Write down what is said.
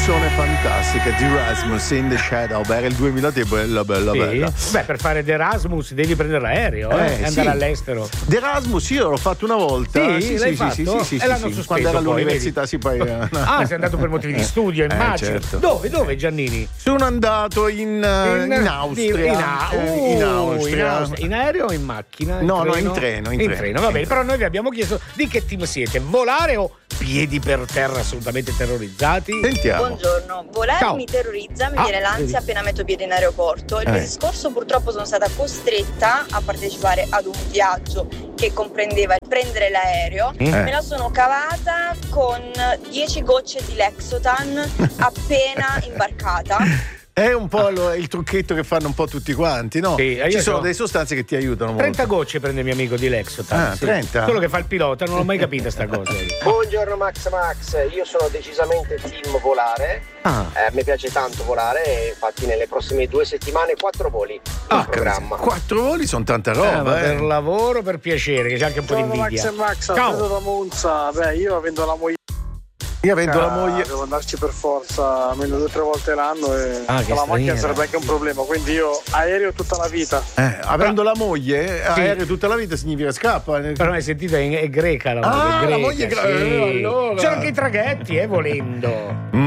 canzone fantastica di Erasmus, In the Shadow. Beh, era il 2000 e bella. Beh, per fare The Erasmus devi prendere l'aereo e andare all'estero. The Erasmus io l'ho fatto una volta. L'hai fatto? Sì, e l'hanno sospeso quando era poi, all'università vedi? si poi sei andato per motivi di studio, immagino. Certo. Dove Giannini? Sono andato in Austria. In Austria. In aereo o in macchina? In treno. Va bene, però noi vi abbiamo chiesto di che team siete, volare o piedi per terra assolutamente terrorizzati? Sentiamo. Buongiorno, volare mi terrorizza, mi viene l'ansia appena metto piede in aeroporto. Il mese scorso purtroppo sono stata costretta a partecipare ad un viaggio che comprendeva il prendere l'aereo. Me la sono cavata con 10 gocce di Lexotan appena imbarcata. È un po' il trucchetto che fanno un po' tutti quanti, no? Sì, ci sono delle sostanze che ti aiutano 30 molto. gocce prende il mio amico di Lexotan. 30? Quello che fa il pilota, non l'ho mai capita sta cosa. Buongiorno Max, io sono decisamente team volare. Mi piace tanto volare e infatti nelle prossime 2 settimane 4 voli in programma. 4 voli sono tanta roba. Per lavoro, per piacere, che c'è anche un po' di invidia. Max, da Monza. Io avendo la moglie. La moglie. Devo andarci per forza almeno 2 o 3 volte l'anno e con la macchina sarebbe anche un problema, quindi io aereo tutta la vita. Avendo la moglie, aereo tutta la vita significa scappa. Però hai sentito, è greca la moglie. La moglie è greca. C'erano anche i traghetti, volendo.